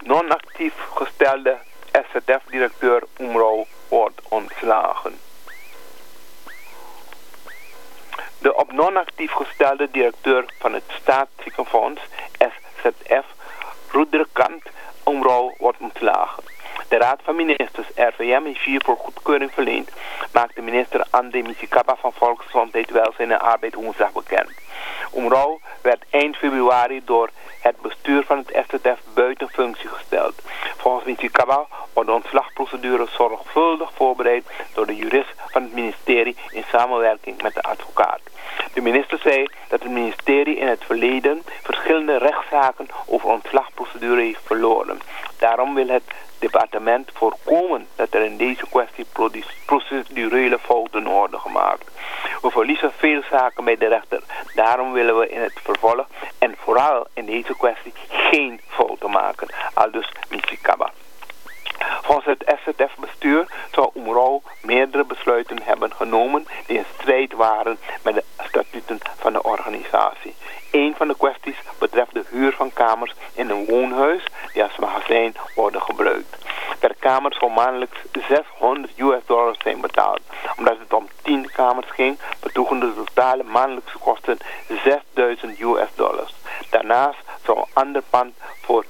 non-actief gestelde SZF-directeur Umro wordt ontslagen. De op non-actief gestelde directeur van het Staatsziekenfonds, SZF, Rudderkant Umro, wordt ontslagen. De Raad van Ministers RVM heeft hiervoor goedkeuring verleend, maakte minister André Micikaba van Volksgezondheid, Welzijn en Arbeid woensdag bekend. Umro werd eind februari door het bestuur van het SZF buiten functie gesteld. Volgens Micikaba wordt de ontslagprocedure zorgvuldig voorbereid door de jurist van het ministerie in samenwerking met de advocaat. De minister zei dat het ministerie in het verleden verschillende rechtszaken over ontslagprocedure heeft verloren. Daarom wil het departement voorkomen dat er in deze kwestie procedurele fouten worden gemaakt. We verliezen veel zaken bij de rechter. Daarom willen we in het vervolg en vooral in deze kwestie geen fouten maken. Aldus Micikaba. Volgens het SZF-bestuur zou Umro meerdere besluiten hebben genomen die in strijd waren met de statuten van de organisatie. Een van de kwesties betreft de huur van kamers in een woonhuis die als magazijn worden gebruikt. Per kamer zou maandelijks $600 zijn betaald. Omdat het om 10 kamers ging, bedroegen de totale maandelijkse kosten $6.000. Daarnaast zou een ander pand voor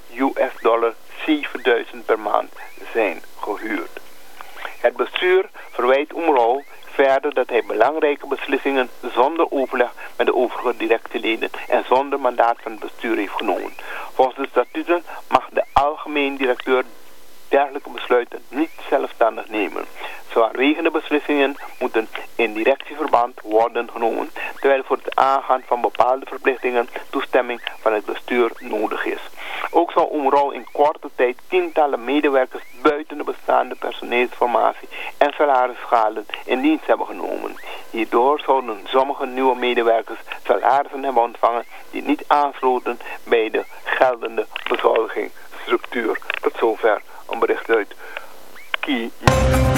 $7.000 per maand zijn gehuurd. Het bestuur verwijt Umro verder dat hij belangrijke beslissingen zonder overleg met de overige directieleden en zonder mandaat van het bestuur heeft genomen. Volgens de statuten mag de algemeen directeur dergelijke besluiten niet zelfstandig nemen. Zwaarwegende beslissingen moeten in directieverband worden genomen, terwijl voor het aangaan van bepaalde verplichtingen toestemming van het bestuur nodig is. Ook zal Umro in korte tijd tientallen medewerkers buiten de bestaande personeelsformatie en salarisschalen in dienst hebben genomen. Hierdoor zouden sommige nieuwe medewerkers salarissen hebben ontvangen die niet aansloten bij de geldende bezoldigingsstructuur. Tot zover een bericht uit Kie.